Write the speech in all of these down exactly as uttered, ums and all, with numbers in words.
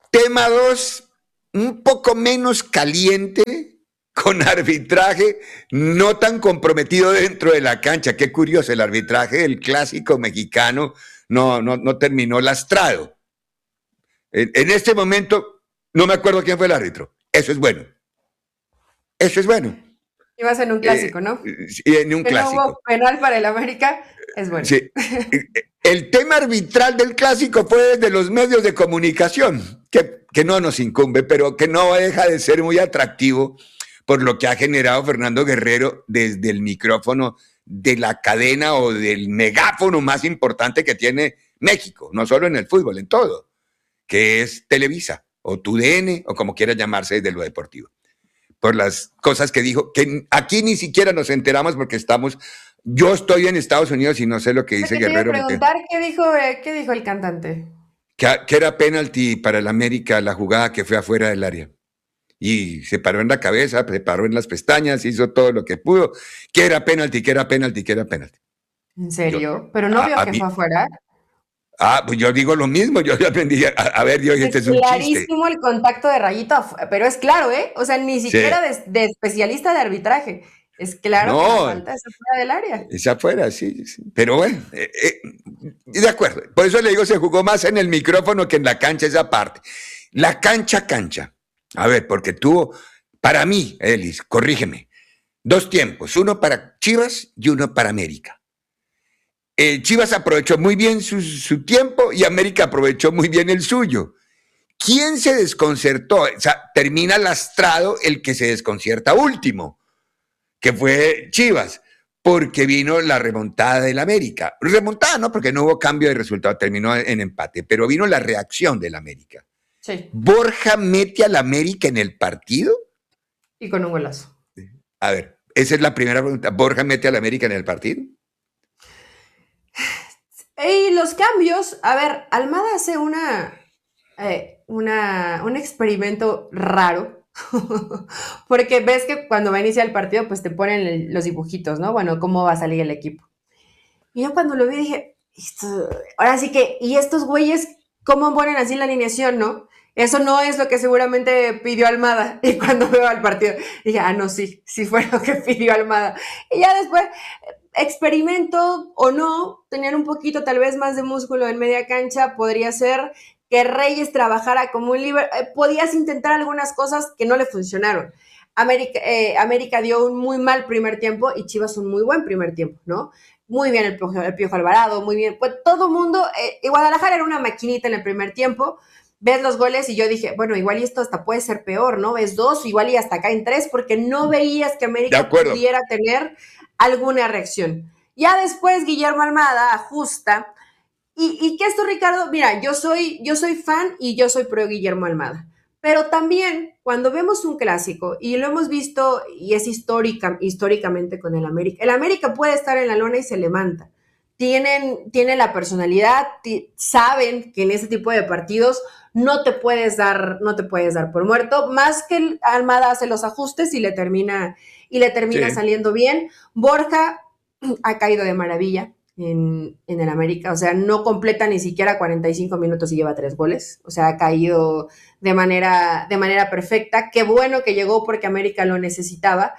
Tema dos, un poco menos caliente, con arbitraje no tan comprometido dentro de la cancha. Qué curioso, el arbitraje del clásico mexicano no, no, no terminó lastrado. En, en este momento no me acuerdo quién fue el árbitro. Eso es bueno. Eso es bueno. Ibas en un Eh, clásico, ¿no? en un Que no clásico. hubo penal para el América, es bueno. Sí. El tema arbitral del clásico fue desde los medios de comunicación, que, que no nos incumbe, pero que no deja de ser muy atractivo por lo que ha generado Fernando Guerrero desde el micrófono de la cadena o del megáfono más importante que tiene México, no solo en el fútbol, en todo, que es Televisa o tu D N o como quiera llamarse desde lo deportivo. Por las cosas que dijo, que aquí ni siquiera nos enteramos porque estamos, yo estoy en Estados Unidos y no sé lo que dice Que te iba a Guerrero, porque, preguntar qué dijo, eh, qué dijo el cantante. que, que era penalti para el América la jugada que fue afuera del área. Y se paró en la cabeza, se paró en las pestañas, hizo todo lo que pudo, que era penalti, que era penalti, que era penalti. ¿En Yo, serio? ¿Pero no vio a, a que mí, fue afuera? ah, pues yo digo lo mismo, yo aprendí, a, a ver, yo dije, este Es es un chiste. clarísimo el contacto de Rayito, pero es claro, ¿eh? O sea, ni Sí, siquiera de, de especialista de arbitraje. Es claro que la no, falta es afuera del área. es afuera, sí, sí. Pero bueno, eh, eh, de acuerdo. Por eso le digo, se jugó más en el micrófono que en la cancha esa parte. La cancha, cancha. A ver, porque tuvo, para mí, Elis, corrígeme, dos tiempos, uno para Chivas y uno para América. Eh, Chivas aprovechó muy bien su, su tiempo y América aprovechó muy bien el suyo. ¿Quién se desconcertó? O sea, termina lastrado el que se desconcierta último, que fue Chivas, porque vino la remontada del América. Remontada no, porque no hubo cambio de resultado, terminó en empate, pero vino la reacción del América. Sí. ¿Borja mete al América en el partido? Y con un golazo. A ver, esa es la primera pregunta. ¿Borja mete al América en el partido? Y los cambios, a ver, Almada hace una, eh, una, un experimento raro, porque ves que cuando va a iniciar el partido, pues te ponen el, los dibujitos, ¿no? Bueno, cómo va a salir el equipo. Y yo cuando lo vi dije, esto, ahora sí que, ¿y estos güeyes cómo ponen así la alineación, no? Eso no es lo que seguramente pidió Almada. Y cuando veo al partido, dije, ah, no, sí, sí fue lo que pidió Almada. Y ya después, experimento o no, tener un poquito tal vez más de músculo en media cancha, podría ser que Reyes trabajara como un líder, eh, podías intentar algunas cosas que no le funcionaron. América, eh, América dio un muy mal primer tiempo y Chivas un muy buen primer tiempo, ¿no? Muy bien el Piojo, el Piojo Alvarado, muy bien, pues todo mundo, eh, y Guadalajara era una maquinita en el primer tiempo, ves los goles y yo dije, bueno, igual y esto hasta puede ser peor, ¿no? Ves dos, igual y hasta acá en tres, porque no veías que De América acuerdo. pudiera tener alguna reacción. Ya después Guillermo Almada ajusta. Y, y que esto, Ricardo, mira, yo soy, yo soy fan y yo soy pro Guillermo Almada. Pero también cuando vemos un clásico, y lo hemos visto, y es histórica, históricamente con el América, el América puede estar en la lona y se levanta. Tienen, tienen la personalidad, t- saben que en ese tipo de partidos no te puedes dar, no te puedes dar por muerto, más que el Almada hace los ajustes y le termina, y le termina Sí. saliendo bien. Borja ha caído de maravilla en, en el América, o sea, no completa ni siquiera cuarenta y cinco minutos y lleva tres goles, o sea, ha caído de manera, de manera perfecta. Qué bueno que llegó porque América lo necesitaba.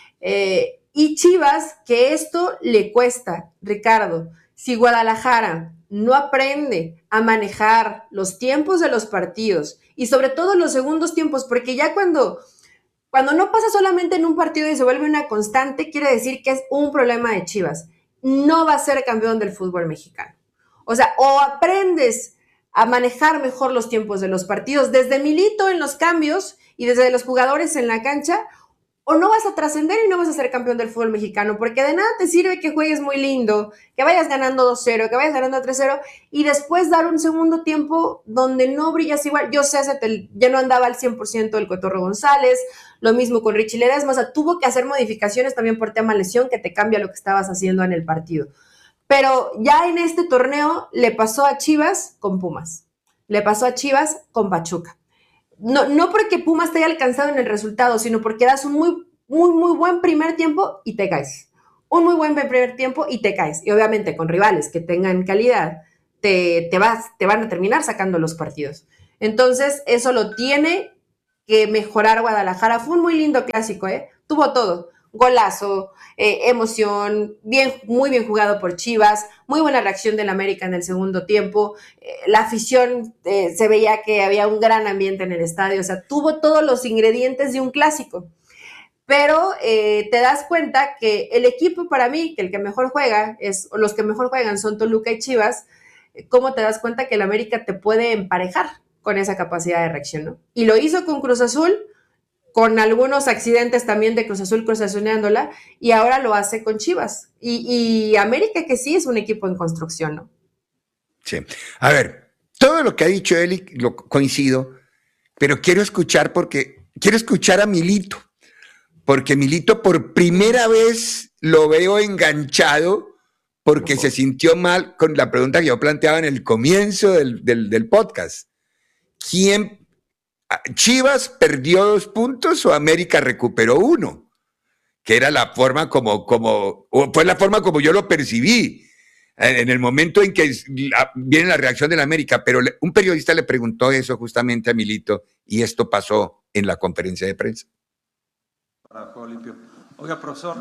Eh, y Chivas, que esto le cuesta, Ricardo, si Guadalajara no aprende a manejar los tiempos de los partidos y sobre todo los segundos tiempos, porque ya cuando cuando no pasa solamente en un partido y se vuelve una constante, quiere decir que es un problema de Chivas. No va a ser campeón del fútbol mexicano. O sea, o aprendes a manejar mejor los tiempos de los partidos desde Milito en los cambios y desde los jugadores en la cancha, o no vas a trascender y no vas a ser campeón del fútbol mexicano, porque de nada te sirve que juegues muy lindo, que vayas ganando dos cero, que vayas ganando tres cero, y después dar un segundo tiempo donde no brillas igual. Yo sé, ya no andaba al cien por ciento el Cotorro González, lo mismo con Richie Ledesma, o sea, tuvo que hacer modificaciones también por tema lesión que te cambia lo que estabas haciendo en el partido. Pero ya en este torneo le pasó a Chivas con Pumas, le pasó a Chivas con Pachuca. No, no porque Pumas te haya alcanzado en el resultado, sino porque das un muy, muy, muy buen primer tiempo y te caes. Un muy buen primer tiempo y te caes. Y obviamente con rivales que tengan calidad, te, te, vas, te van a terminar sacando los partidos. Entonces, eso lo tiene que mejorar Guadalajara. Fue un muy lindo clásico, ¿eh? Tuvo todo. Golazo, eh, emoción, bien, muy bien jugado por Chivas, muy buena reacción del América en el segundo tiempo, eh, la afición, eh, se veía que había un gran ambiente en el estadio, o sea, tuvo todos los ingredientes de un clásico. Pero eh, te das cuenta que el equipo para mí, que el que mejor juega, es, o los que mejor juegan son Toluca y Chivas, ¿cómo te das cuenta que el América te puede emparejar con esa capacidad de reacción, ¿no? Y lo hizo con Cruz Azul, con algunos accidentes también de Cruz Azul, Cruz Azuleándola, y ahora lo hace con Chivas. Y, y América, que sí es un equipo en construcción, ¿no? Sí. A ver, todo lo que ha dicho Eli lo coincido, pero quiero escuchar porque quiero escuchar a Milito, porque Milito por primera vez lo veo enganchado porque se sintió mal con la pregunta que yo planteaba en el comienzo del, del, del podcast. ¿Quién ¿Chivas perdió dos puntos o América recuperó uno? Que era la forma como, como, o fue la forma como yo lo percibí en el momento en que viene la reacción de la América, pero un periodista le preguntó eso justamente a Milito y esto pasó en la conferencia de prensa. Para Juego Limpio. Oiga, profesor,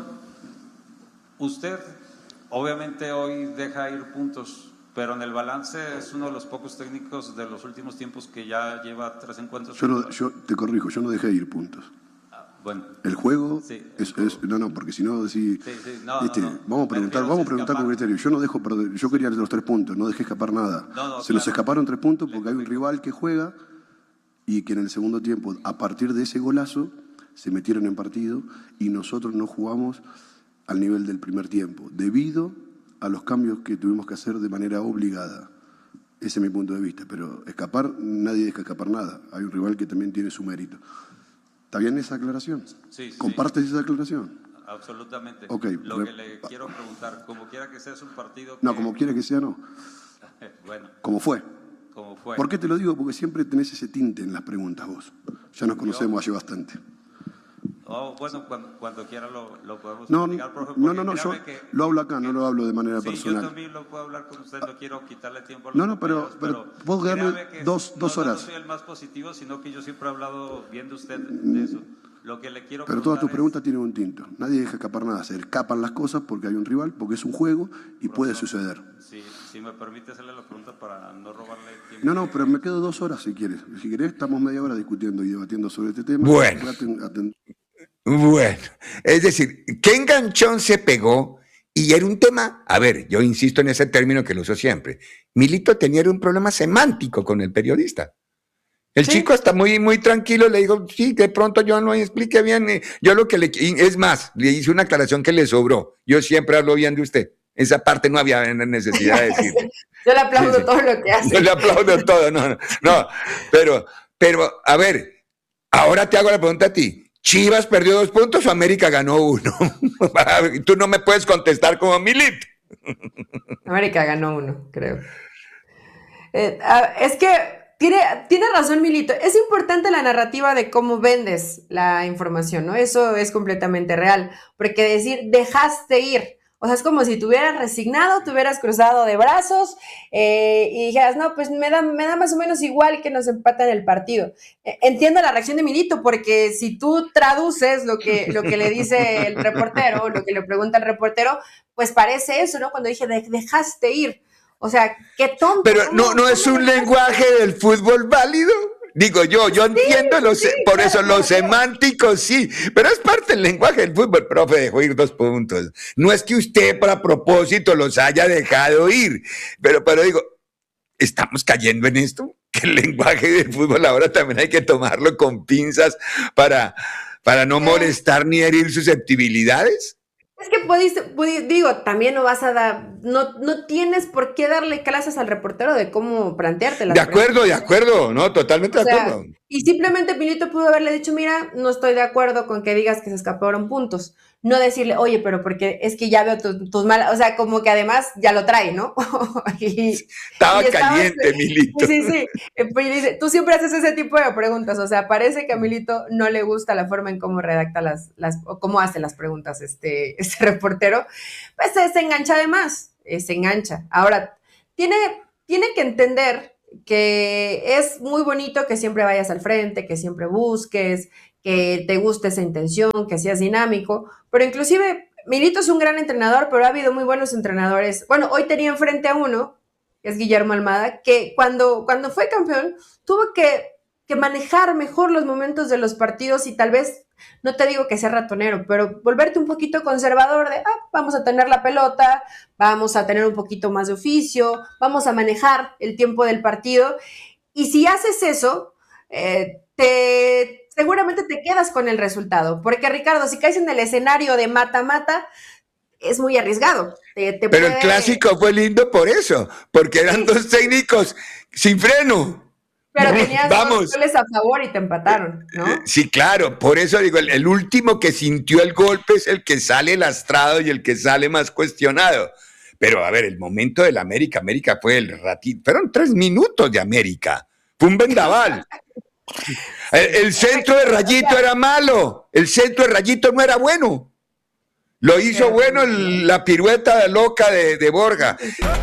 usted obviamente hoy deja ir puntos, pero en el balance es uno de los pocos técnicos de los últimos tiempos que ya lleva tres encuentros. Yo, no, yo te corrijo, yo no dejé ir puntos. Ah, bueno. El juego, sí, es, es, no, no, porque si no, decís, sí, sí, no, este, no, no. vamos a preguntar, vamos a preguntar con criterio. Yo no dejo perder, yo quería los tres puntos, no dejé escapar nada. No, no, Se claro. nos escaparon tres puntos porque hay un rival que juega y que en el segundo tiempo, a partir de ese golazo, se metieron en partido y nosotros no jugamos al nivel del primer tiempo, debido a los cambios que tuvimos que hacer de manera obligada. Ese es mi punto de vista, pero escapar, nadie deja escapar nada. Hay un rival que también tiene su mérito. ¿Está bien esa aclaración? Sí, sí. ¿Compartes esa aclaración? Absolutamente. Okay. Lo que le quiero preguntar, como quiera que sea, es un partido que... No, como quiera que sea, no. Bueno. Como fue. Como fue. ¿Por qué te lo digo? Porque siempre tenés ese tinte en las preguntas vos. Ya nos conocemos hace bastante. Oh, bueno, cuando, cuando quiera lo, lo podemos no, explicar, profe. No, no, no, yo que, lo hablo acá, no lo hablo de manera sí, personal. Yo también lo puedo hablar con usted, no quiero quitarle tiempo a los No, no, pero, pero, pero vos darme dos, dos no, horas. No soy el más positivo, sino que yo siempre he hablado bien de usted de eso. Lo que le quiero pero todas tus es... preguntas tienen un tinto. Nadie deja escapar nada. Se escapan las cosas porque hay un rival, porque es un juego y puede suceder. Sí, si me permite hacerle la pregunta para no robarle tiempo. No, no, pero me quedo dos horas si quieres. Si querés, estamos media hora discutiendo y debatiendo sobre este tema. Bueno. Bueno, es decir, ¿qué enganchón se pegó? Y era un tema, a ver, yo insisto en ese término que lo uso siempre. Milito tenía un problema semántico con el periodista. El ¿Sí? chico está muy, muy tranquilo, le digo, sí, de pronto yo no explique bien. Yo lo que le, es más, le hice una aclaración que le sobró. Yo siempre hablo bien de usted. Esa parte no había necesidad de decir. Yo le aplaudo sí, sí. todo lo que hace. Yo le aplaudo todo, no, no, no. Pero, pero, a ver, ahora te hago la pregunta a ti. ¿Chivas perdió dos puntos o América ganó uno? Tú no me puedes contestar como Milito. América ganó uno, creo. Eh, es que tiene, tiene razón Milito. Es importante la narrativa de cómo vendes la información, ¿no? Eso es completamente real. Porque decir, dejaste ir. O sea, es como si te hubieras resignado, te hubieras cruzado de brazos eh, y dijeras, no, pues me da, me da más o menos igual que nos empatan el partido. Eh, entiendo la reacción de Milito, porque si tú traduces lo que, lo que le dice el reportero, lo que le pregunta el reportero, pues parece eso, ¿no? Cuando dije, de, dejaste ir. O sea, qué tonto. Pero no, no es un lenguaje del fútbol válido. Digo yo, yo sí, entiendo los, sí, por claro, eso claro, los semánticos sí, pero es parte del lenguaje del fútbol, profe, dejó ir dos puntos. No es que usted para propósito los haya dejado ir, pero, pero digo, ¿estamos cayendo en esto? Que el lenguaje del fútbol ahora también hay que tomarlo con pinzas para, para no molestar ni herir susceptibilidades. Es que pudiste, pudiste, digo, también no vas a dar, no, no tienes por qué darle clases al reportero de cómo plantearte las De acuerdo, preguntas. de acuerdo, no, totalmente o de sea, acuerdo. Y simplemente Milito pudo haberle dicho, mira, no estoy de acuerdo con que digas que se escaparon puntos. No decirle, oye, pero porque es que ya veo tus, tus malas, o sea, como que además ya lo trae, ¿no? y, Estaba y caliente, estabas, Milito. Sí, sí, pues dice, tú siempre haces ese tipo de preguntas, o sea, parece que a Milito no le gusta la forma en cómo redacta las, las o cómo hace las preguntas este, este reportero, pues se, se engancha además, eh, se engancha. Ahora, tiene, tiene que entender que es muy bonito que siempre vayas al frente, que siempre busques, que te guste esa intención, que seas dinámico, pero inclusive Milito es un gran entrenador, pero ha habido muy buenos entrenadores. Bueno, hoy tenía enfrente a uno, que es Guillermo Almada, que cuando, cuando fue campeón tuvo que, que manejar mejor los momentos de los partidos y tal vez, no te digo que sea ratonero, pero volverte un poquito conservador de, ah, vamos a tener la pelota, vamos a tener un poquito más de oficio, vamos a manejar el tiempo del partido. Y si haces eso, eh, te... seguramente te quedas con el resultado, porque Ricardo, si caes en el escenario de mata-mata, es muy arriesgado. Te, te Pero puede... el clásico fue lindo por eso, porque eran sí. dos técnicos sin freno. Pero tenías Vamos. dos goles a favor y te empataron, ¿no? Sí, claro, por eso digo, el, el último que sintió el golpe es el que sale lastrado y el que sale más cuestionado. Pero a ver, el momento del América, América fue el ratito, fueron tres minutos de América, fue un vendaval. El, el centro de Rayito era malo, el centro de Rayito no era bueno. Lo hizo bueno el, la pirueta loca de, de Borja.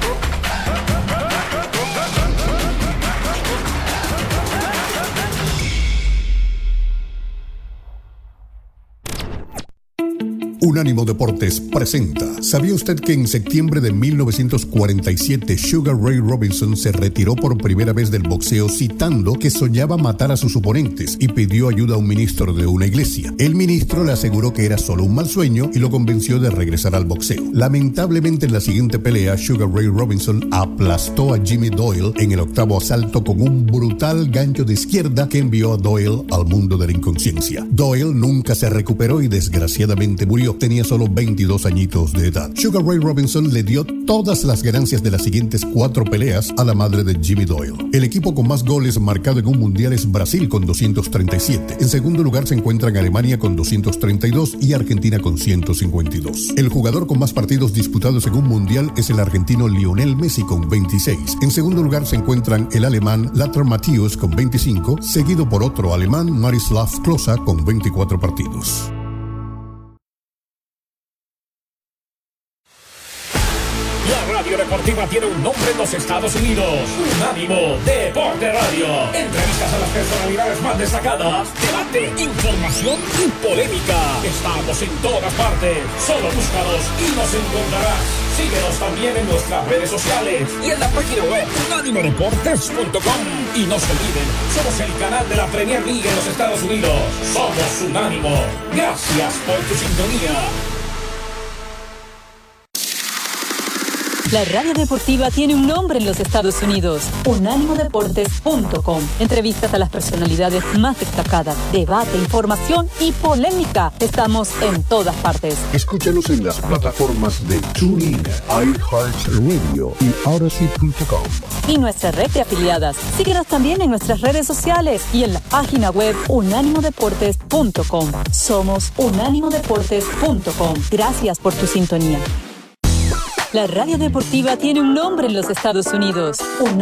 Unánimo Deportes presenta. ¿Sabía usted que en septiembre de mil novecientos cuarenta y siete Sugar Ray Robinson se retiró por primera vez del boxeo citando que soñaba matar a sus oponentes y pidió ayuda a un ministro de una iglesia? El ministro le aseguró que era solo un mal sueño y lo convenció de regresar al boxeo. Lamentablemente, en la siguiente pelea, Sugar Ray Robinson aplastó a Jimmy Doyle en el octavo asalto con un brutal gancho de izquierda que envió a Doyle al mundo de la inconsciencia. Doyle nunca se recuperó y desgraciadamente murió. Tenía solo veintidós añitos de edad. Sugar Ray Robinson le dio todas las ganancias de las siguientes cuatro peleas a la madre de Jimmy Doyle. El equipo con más goles marcado en un mundial es Brasil con doscientos treinta y siete. En segundo lugar se encuentran Alemania con doscientos treinta y dos y Argentina con ciento cincuenta y dos. El jugador con más partidos disputados en un mundial es el argentino Lionel Messi con veintiséis. En segundo lugar se encuentran el alemán Lothar Matthäus con veinticinco, seguido por otro alemán, Miroslav Klose, con veinticuatro partidos. La radio deportiva tiene un nombre en los Estados Unidos. Unánimo Deporte Radio. Entrevistas a las personalidades más destacadas. Debate, información y polémica. Estamos en todas partes. Solo búscanos y nos encontrarás. Síguenos también en nuestras redes sociales y en la página web unánimo deportes punto com. Y no se olviden, somos el canal de la Premier League en los Estados Unidos. Somos Unánimo. Gracias por tu sintonía. La radio deportiva tiene un nombre en los Estados Unidos. unánimo deportes punto com. Entrevistas a las personalidades más destacadas, debate, información y polémica. Estamos en todas partes. Escúchanos en las plataformas de TuneIn, iHeartRadio y Odyssey punto com. Y nuestra red de afiliadas. Síguenos también en nuestras redes sociales y en la página web unánimo deportes punto com. Somos unánimo deportes punto com. Gracias por tu sintonía. La radio deportiva tiene un nombre en los Estados Unidos. Unánimo